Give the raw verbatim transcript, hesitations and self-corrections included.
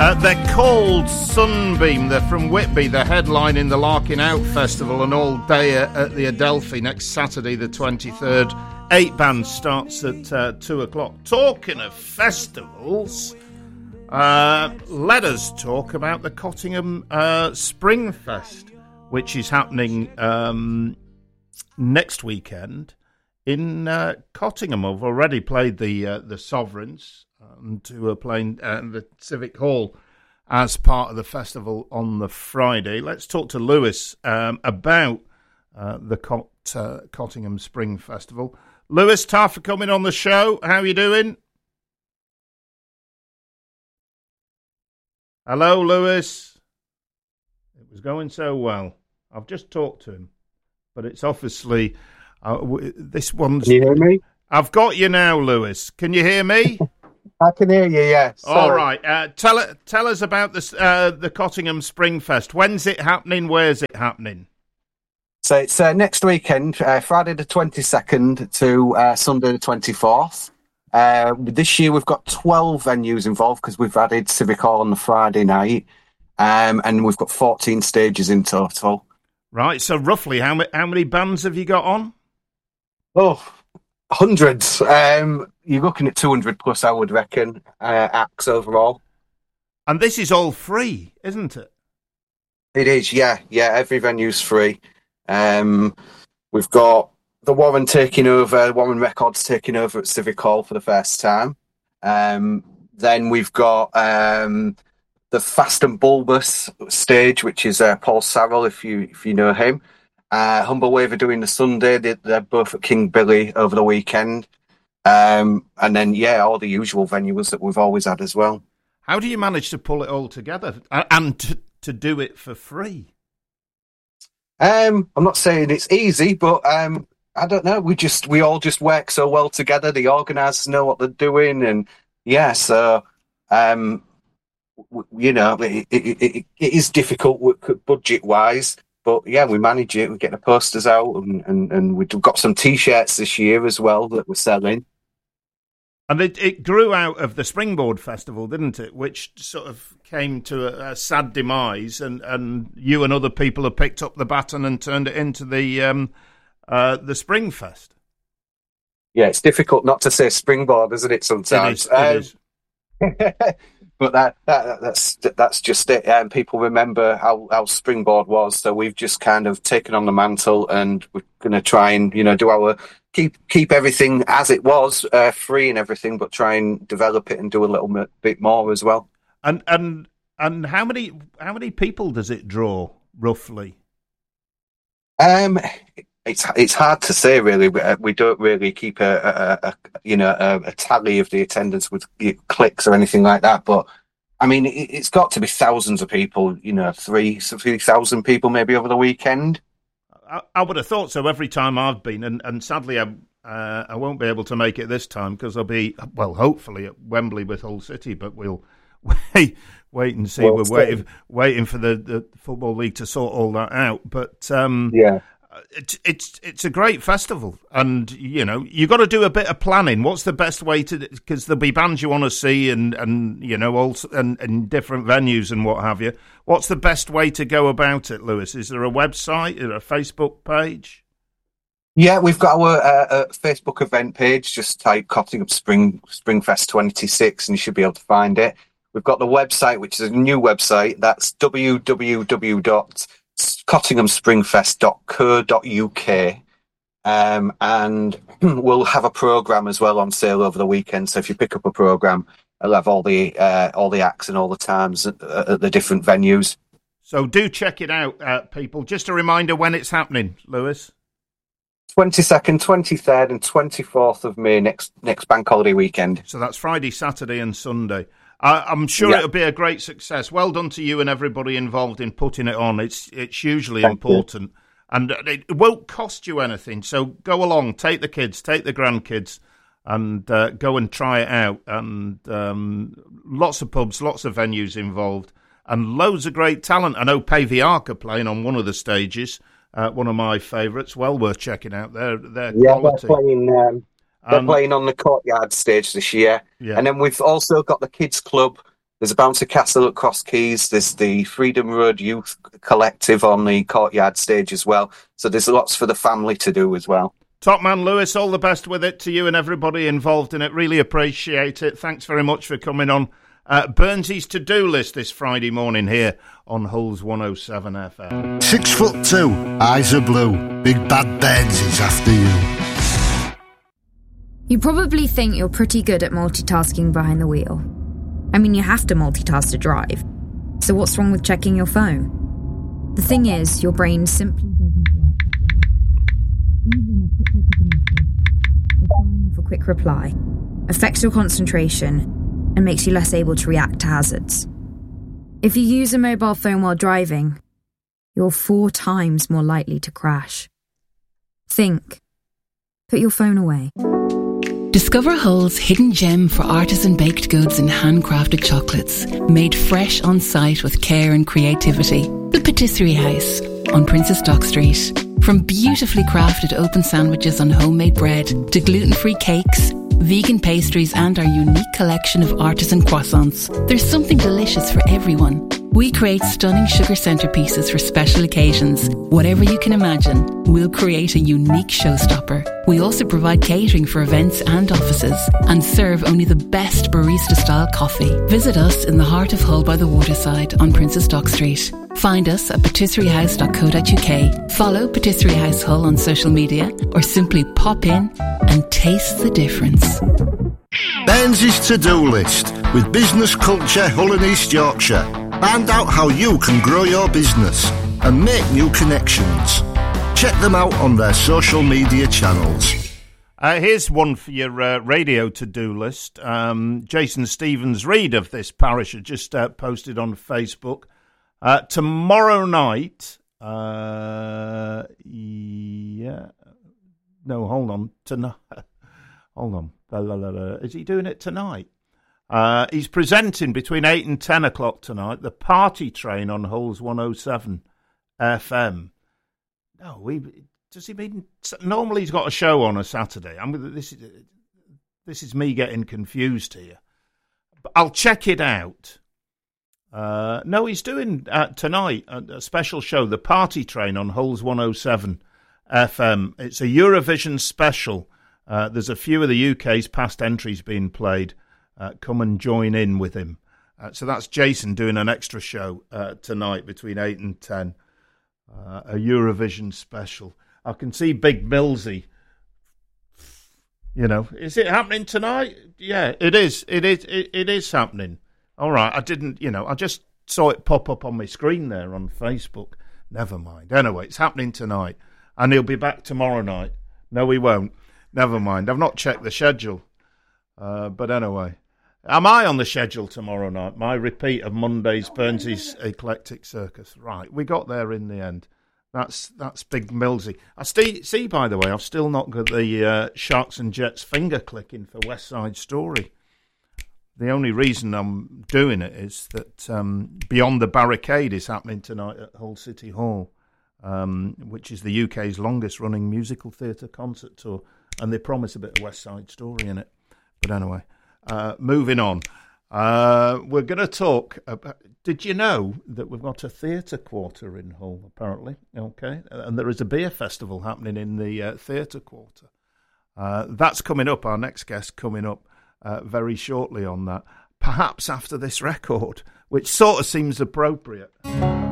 Uh, they're called Sunbeam. They're from Whitby. They're headlining the Larkin Out Festival and all day at the Adelphi next Saturday, the twenty-third. Eight bands starts at uh, two o'clock. Talking of festivals, uh, let us talk about the Cottingham uh, Spring Fest, which is happening um, next weekend in uh, Cottingham. I've already played the uh, the Sovereigns, and who are playing uh, the Civic Hall as part of the festival on the Friday. Let's talk to Lewis um, about uh, the Cot, uh, Cottingham Spring Festival. Lewis, tough for coming on the show. How are you doing? Hello, Lewis. It was going so well. I've just talked to him, but it's obviously uh, w- this one's. Can you hear me? I've got you now, Lewis. Can you hear me? I can hear you, yeah. Sorry. All right. Uh, tell tell us about this, uh, the Cottingham Spring Fest. When's it happening? Where's it happening? So it's uh, next weekend, uh, Friday the twenty-second to uh, Sunday the twenty-fourth. Uh, this year we've got twelve venues involved because we've added Civic Hall on the Friday night, um, and we've got fourteen stages in total. Right. So roughly, how many how many bands have you got on? Oh, hundreds. Um, you're looking at two hundred plus, I would reckon, uh, acts overall. And this is all free, isn't it? It is, yeah, yeah. Every venue's free. Um, we've got the Warren taking over, Warren Records taking over at Civic Hall for the first time. Um, then we've got um, the Fast and Bulbous stage, which is uh, Paul Sarrell, if you if you know him. Uh, Humble Wave are doing the Sunday. They, they're both at King Billy over the weekend. Um, and then, yeah, all the usual venues that we've always had as well. How do you manage to pull it all together and to, to do it for free? Um, I'm not saying it's easy, but um, I don't know. We just we all just work so well together. The organisers know what they're doing, and yeah, so um, w- you know, it, it, it, it is difficult budget wise, but yeah, we manage it. We get the posters out, and, and, and we've got some T-shirts this year as well that we're selling. And it, it grew out of the Springboard Festival, didn't it? Which sort of came to a, a sad demise, and, and you and other people have picked up the baton and turned it into the um, uh, the Springfest. Yeah, it's difficult not to say Springboard, isn't it? Sometimes, it is. It um, is. But that, that that's that's just it. Um, people remember how, how Springboard was, so we've just kind of taken on the mantle, and we're going to try and you know do our keep keep everything as it was, uh, free and everything, but try and develop it and do a little bit more as well. And and and how many how many people does it draw roughly? Um, it's it's hard to say really. We, uh, we don't really keep a, a, a you know a, a tally of the attendance with clicks or anything like that. But I mean, it, it's got to be thousands of people. You know, three three thousand people maybe over the weekend. I, I would have thought so every time I've been, and, and sadly I uh, I won't be able to make it this time because I'll be well, hopefully at Wembley with Hull City, but we'll wait wait and see. Well, We're waiting waiting for the, the Football League to sort all that out. But um, yeah. It's it's it's a great festival, and you know you got to do a bit of planning. What's the best way to? Because there'll be bands you want to see, and, and you know also and, and different venues and what have you. What's the best way to go about it, Lewis? Is there a website? Is there a Facebook page? Yeah, we've got our uh, uh, Facebook event page. Just type Cottingham Spring Springfest twenty-six, and you should be able to find it. We've got the website, which is a new website. That's w w w dot cottingham springfest dot co dot u k, um, and we'll have a program as well on sale over the weekend. So if you pick up a program, it'll have all the uh, all the acts and all the times at, at the different venues. So do check it out, uh, people. Just a reminder when it's happening, Lewis. twenty-second, twenty-third, and twenty-fourth of May next next bank holiday weekend. So that's Friday, Saturday, and Sunday. I, I'm sure yeah. it'll be a great success. Well done to you and everybody involved in putting it on. It's it's hugely Thank important, you. and it won't cost you anything. So go along, take the kids, take the grandkids, and uh, go and try it out. And um, lots of pubs, lots of venues involved, and loads of great talent. I know Pavey Ark are playing on one of the stages. Uh, one of my favourites. Well worth checking out. Their their yeah, quality. They're playing. Um... They're Um, playing on the Courtyard stage this year. Yeah. And then we've also got the Kids Club, there's a bouncy castle at Cross Keys. There's the Freedom Road Youth Collective on the Courtyard stage as well. So there's lots for the family to do as well. Top man Lewis, all the best with it to you and everybody involved in it. Really appreciate it. Thanks very much for coming on uh, Burnsy's to-do list this Friday morning here on Hulls one oh seven F M. Six foot two, eyes are blue. Big bad Burnsy's after you. You probably think you're pretty good at multitasking behind the wheel. I mean, you have to multitask to drive. So what's wrong with checking your phone? The thing is, your brain simply doesn't work. Even a quick look at a message, or firing off a quick reply, affects your concentration and makes you less able to react to hazards. If you use a mobile phone while driving, you're four times more likely to crash. Think. Put your phone away. Discover Hull's hidden gem for artisan baked goods and handcrafted chocolates, made fresh on site with care and creativity. The Patisserie House on Princess Dock Street. From beautifully crafted open sandwiches on homemade bread to gluten-free cakes, vegan pastries and our unique collection of artisan croissants, there's something delicious for everyone. We create stunning sugar centerpieces for special occasions. Whatever you can imagine, we'll create a unique showstopper. We also provide catering for events and offices and serve only the best barista-style coffee. Visit us in the heart of Hull by the waterside on Princess Dock Street. Find us at patisserie house dot co dot uk. Follow Patisserie House Hull on social media or simply pop in and taste the difference. Burnsy's to-do list with business culture Hull and East Yorkshire. Find out how you can grow your business and make new connections. Check them out on their social media channels. Uh, here's one for your uh, radio to-do list. Um, Jason Stevens-Reid of this parish had just uh, posted on Facebook. Uh, tomorrow night, uh, yeah, no, hold on, tonight, hold on, la, la, la, la. Is he doing it tonight? Uh, he's presenting between eight and ten o'clock tonight, the Party Train on Hulls one oh seven F M. No, we, does he mean, normally he's got a show on a Saturday. I'm, this, is, this is me getting confused here. But I'll check it out. Uh, no, he's doing uh, tonight a, a special show, the Party Train on Hulls one oh seven F M. It's a Eurovision special. Uh, there's a few of the U K's past entries being played. Uh, come and join in with him. Uh, so that's Jason doing an extra show uh, tonight between eight and ten. Uh, a Eurovision special. I can see Big Millsy. You know, is it happening tonight? Yeah, it is. It is. It, it is happening. All right, I didn't, you know, I just saw it pop up on my screen there on Facebook. Never mind. Anyway, it's happening tonight. And he'll be back tomorrow night. No, he won't. Never mind. I've not checked the schedule. Uh, but anyway, am I on the schedule tomorrow night? My repeat of Monday's Burnsy's Eclectic Circus. Right, we got there in the end. That's that's Big Millsy. I st- see, by the way, I've still not got the uh, Sharks and Jets finger clicking for West Side Story. The only reason I'm doing it is that um, Beyond the Barricade is happening tonight at Hull City Hall, um, which is the U K's longest-running musical theatre concert tour, and they promise a bit of West Side Story in it. But anyway, uh, moving on. Uh, we're going to talk about... Did you know that we've got a theatre quarter in Hull, apparently? Okay. And there is a beer festival happening in the uh, theatre quarter. Uh, that's coming up, our next guest coming up uh, very shortly on that. Perhaps after this record, which sort of seems appropriate.